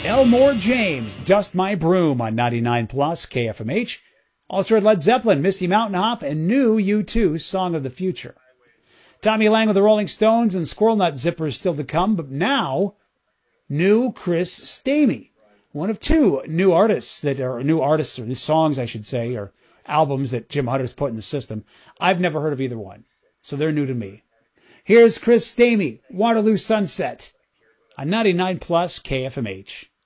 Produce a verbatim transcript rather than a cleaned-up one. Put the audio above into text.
Elmore James, Dust My Broom on ninety-nine plus K F M H. Also heard Led Zeppelin, Misty Mountain Hop, and new U two, Song of the Future. Tommy Lang with the Rolling Stones and Squirrel Nut Zippers still to come, but now, new Chris Stamey. One of two new artists that are new artists, or new songs, I should say, or albums that Jim Hutter's put in the system. I've never heard of either one, so they're new to me. Here's Chris Stamey, Waterloo Sunset, on ninety-nine plus K F M H.